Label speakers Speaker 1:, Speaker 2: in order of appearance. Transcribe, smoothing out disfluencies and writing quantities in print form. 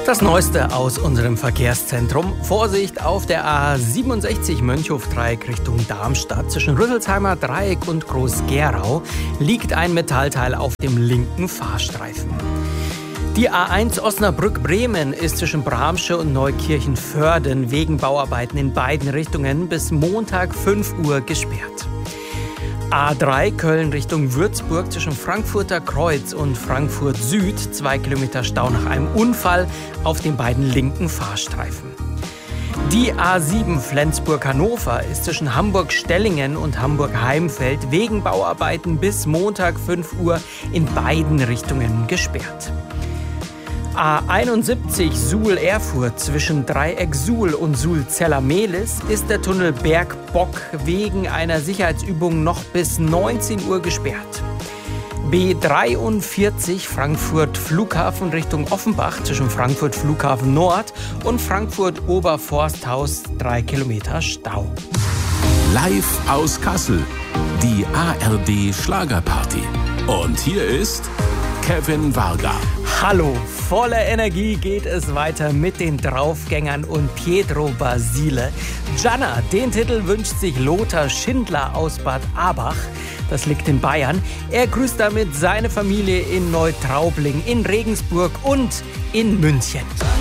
Speaker 1: Das Neueste aus unserem Verkehrszentrum. Vorsicht auf der A67 Mönchhof-Dreieck Richtung Darmstadt. Zwischen Rüsselsheimer Dreieck und Groß-Gerau liegt ein Metallteil auf dem linken Fahrstreifen. Die A1 Osnabrück-Bremen ist zwischen Bramsche und Neukirchen-Vörden wegen Bauarbeiten in beiden Richtungen bis Montag 5 Uhr gesperrt. A3 Köln Richtung Würzburg zwischen Frankfurter Kreuz und Frankfurt Süd 2 Kilometer Stau nach einem Unfall auf den beiden linken Fahrstreifen. Die A7 Flensburg-Hannover ist zwischen Hamburg-Stellingen und Hamburg-Heimfeld wegen Bauarbeiten bis Montag 5 Uhr in beiden Richtungen gesperrt. A71 Suhl-Erfurt zwischen Dreieck Suhl und Suhl-Zellermehlis ist der Tunnel Bergbock wegen einer Sicherheitsübung noch bis 19 Uhr gesperrt. B43 Frankfurt Flughafen Richtung Offenbach zwischen Frankfurt Flughafen Nord und Frankfurt Oberforsthaus 3 Kilometer Stau.
Speaker 2: Live aus Kassel, die ARD Schlagerparty. Und hier ist Kevin Varga.
Speaker 1: Hallo, voller Energie geht es weiter mit den Draufgängern und Pietro Basile. Gianna, den Titel wünscht sich Lothar Schindler aus Bad Abach. Das liegt in Bayern. Er grüßt damit seine Familie in Neutraubling, in Regensburg und in München.